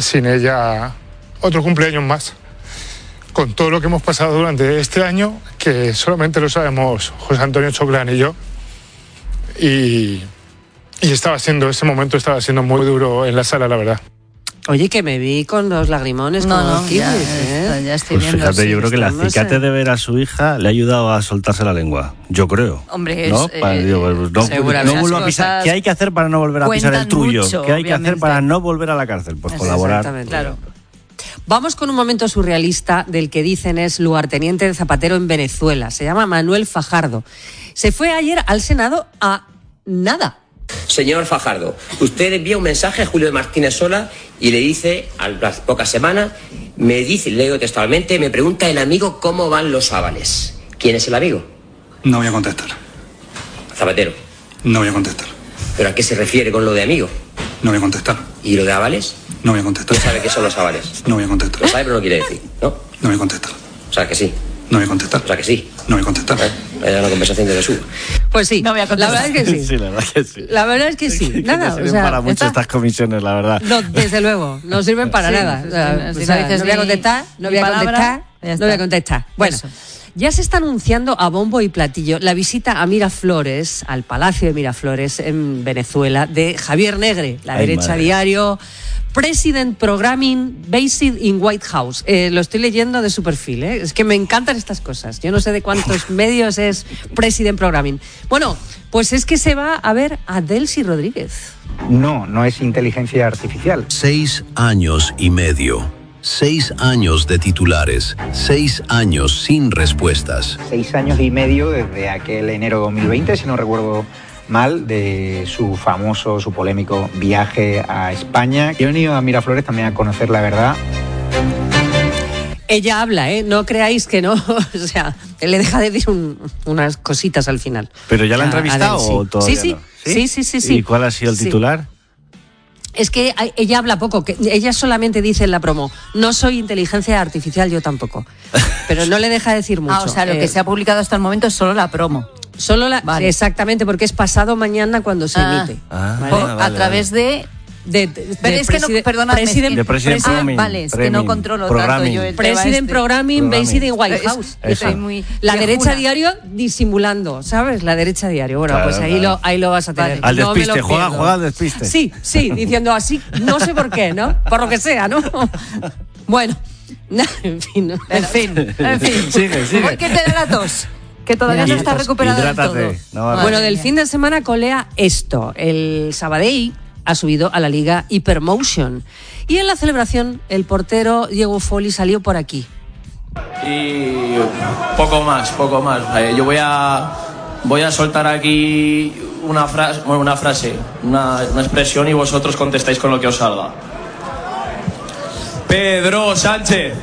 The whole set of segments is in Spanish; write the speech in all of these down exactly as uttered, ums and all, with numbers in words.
sin ella otro cumpleaños más. Con todo lo que hemos pasado durante este año, que solamente lo sabemos José Antonio Choclán y yo. Y, y estaba siendo, ese momento estaba siendo muy duro en la sala, la verdad. Oye, que me vi con los lagrimones no, como no, los kiwis, ya, ¿eh? ya estoy Pues viendo. fíjate, sí, yo creo que el estamos acicate en- de ver a su hija le ha ayudado a soltarse la lengua. Yo creo. Hombre, ¿no? es, Para- eh, digo, pues, no, seguramente. no vuelva a Las pisar. cosas ¿Qué hay que hacer para no volver a pisar el cuentan trullo? mucho, ¿Qué hay que hacer obviamente. para no volver a la cárcel? Pues colaborar. Exactamente. Claro. Vamos con un momento surrealista del que dicen es lugarteniente de Zapatero en Venezuela. Se llama Manuel Fajardo. Se fue ayer al Senado a nada. Señor Fajardo, usted envía un mensaje a Julio de Martínez Sola y le dice, a las pocas semanas, me dice, leo textualmente, me pregunta el amigo cómo van los Ábales. ¿Quién es el amigo? No voy a contestar. Zapatero. No voy a contestar. ¿Pero a qué se refiere con lo de amigo? No voy a contestar. ¿Y lo de Ábales? No voy a contestar. ¿Quién sabe qué son los Ábales? No voy a contestar. Lo sabe pero no quiere decir, ¿no? No voy a contestar. O sea que sí. No voy a contestar. O sea que sí. No voy a contestar. ¿Eh? Era una conversación de Jesús. Pues sí, No voy a la contestar. verdad es que sí. Sí, la verdad que sí. La verdad es que sí. Que Nada, no o sirven sea, para mucho está- estas comisiones, la verdad. No, desde luego, no sirven para Sí, nada. sí, O sea, sí, o si sea, no dices no voy a ni- contestar, no ni voy a palabra, contestar, ya no está. voy a contestar. Bueno, Eso. ya se está anunciando a bombo y platillo la visita a Miraflores, al Palacio de Miraflores en Venezuela, de Javier Negre, la Ay, derecha madre. diario, President Programming Based in White House. Eh, lo estoy leyendo de su perfil, ¿eh? Es que me encantan estas cosas. Yo no sé de cuántos medios es President Programming. Bueno, pues es que se va a ver a Delcy Rodríguez. No, no es inteligencia artificial. Seis años y medio. Seis años de titulares. Seis años sin respuestas. Seis años y medio desde aquel enero dos mil veinte, si no recuerdo mal, de su famoso, su polémico viaje a España. Yo he venido a Miraflores también a conocer la verdad. Ella habla, ¿eh? No creáis que no. O sea, le deja de decir un- unas cositas al final. ¿Pero ya la ha A- entrevistado a Delcy. o todavía sí, sí, no? sí, sí, sí, sí. ¿Y cuál ha sido el Sí. titular? Es que a- ella habla poco, que ella solamente dice en la promo, no soy inteligencia artificial, yo tampoco. Pero no le deja decir mucho. Ah, o sea, lo Eh, que se ha publicado hasta el momento es solo la promo. Solo la, Vale. Exactamente, porque es pasado mañana cuando se Ah. emite. Ah, ¿vale? Por- vale, a través de... De, de- Pero de es que no, preside- perdóname, es President- que- De President Ah, Programming, vale, es que no Programming, controlo tanto Programming. yo el tema President este. Programming Programming. Based in White Es- House. Eso. Soy muy La viejuna. derecha diario disimulando, ¿sabes? La derecha diario. Bueno, Claro, pues ahí, claro. lo, ahí lo vas a tener. Vale. Al No me despiste, lo juega, pierdo. juega al despiste. Sí, sí, diciendo así, no sé por qué, ¿no? Por lo que sea, ¿no? Bueno, na- en fin. ¿no? En fin, en fin. Sigue, sigue. Hoy que te da la tos, que todavía no está recuperado del todo. Hidrátate. No, vale. Bueno, Madre del mía. fin de semana colea esto. El Sabadell ha subido a la liga Hypermotion. Y en la celebración, el portero Diego Folli salió por aquí. Y poco más, poco más. Eh, yo voy a voy a soltar aquí una frase, bueno, una frase, una, una expresión y vosotros contestáis con lo que os salga. Pedro Sánchez.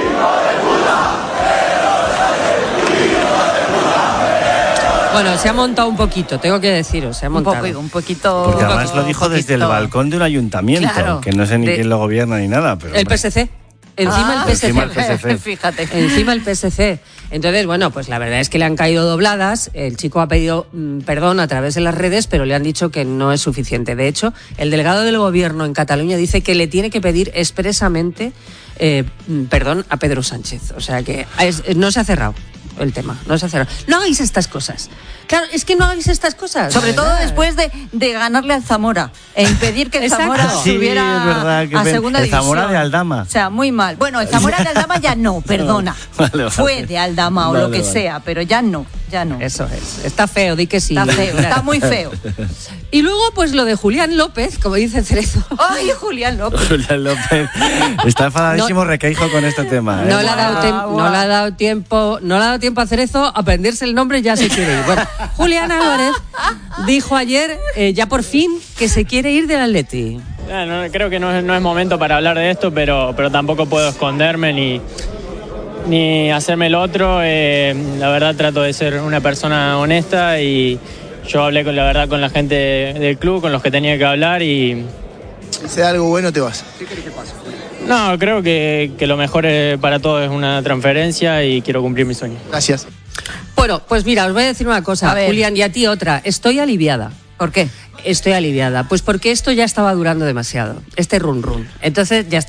Bueno, se ha montado un poquito, tengo que deciros, se ha Un, montado. poco, un poquito... Porque un además poco- lo dijo un desde el poquito. balcón de un ayuntamiento, Claro. que no sé ni De- quién lo gobierna ni nada. Pero, El hombre, P S C. Encima Ah, el P S C. encima el P S C. Fíjate. Encima el P S C. Entonces, bueno, pues la verdad es que le han caído dobladas. El chico ha pedido mm, perdón a través de las redes, pero le han dicho que no es suficiente. De hecho, el delegado del gobierno en Cataluña dice que le tiene que pedir expresamente eh, mm, perdón a Pedro Sánchez. O sea que es- no se ha cerrado el tema, no se ha cerrado. No hagáis estas cosas. Claro, es que no hagáis estas cosas. Sobre todo ¿verdad? después de, de ganarle al Zamora e impedir que el Exacto. Zamora Sí, subiera es verdad, que a ven- segunda el división. Zamora de Aldama. O sea, muy mal. Bueno, el Zamora de Aldama ya no, perdona. Vale, vale. Fue de Aldama o Vale, lo que vale. sea, pero ya no, ya no. Eso es. Está feo, di que sí. Está feo, está muy feo. Y luego, pues lo de Julián López, como dice Cerezo. Ay, Julián López. Julián López está enfadadísimo Requeijo con este tema. ¿eh? No le, ha dado Guau, tem- guau. no le ha dado tiempo, no le ha dado tiempo a Cerezo a aprenderse el nombre y ya se quiere ir. Bueno, Julián Álvarez dijo ayer, eh, ya por fin, que se quiere ir del Atleti. Ah, no, creo que no es, no es momento para hablar de esto, pero, pero tampoco puedo esconderme ni, ni hacerme el otro. Eh, la verdad trato de ser una persona honesta y yo hablé con la verdad con la gente del club, con los que tenía que hablar y... Si se da algo bueno, te vas. No, creo que, que lo mejor eh, para todos es una transferencia y quiero cumplir mi sueño. Gracias. Bueno, pues mira, os voy a decir una cosa, A ver. Julián, y a ti otra. Estoy aliviada. ¿Por qué? Estoy aliviada. Pues porque esto ya estaba durando demasiado, este run run. Entonces ya está.